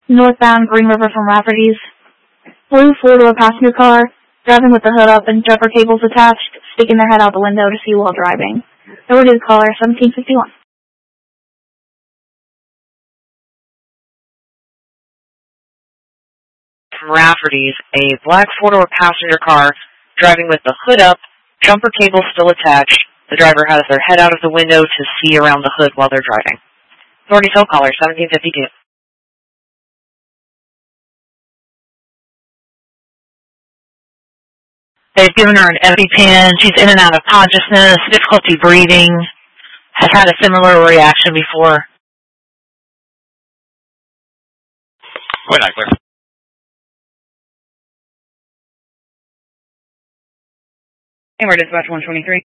northbound Green River from Rafferty's. Blue four-door passenger car, driving with the hood up and jumper cables attached, sticking their head out the window to see while driving. Over to the caller, 1751. From Rafferty's, a black four-door passenger car, driving with the hood up, jumper cables still attached. The driver has their head out of the window to see around the hood while they're driving. Authority tow caller, 1752. They've given her an EpiPen. She's in and out of consciousness, difficulty breathing, has had a similar reaction before. Wait, not clear. Anywhere dispatch 123.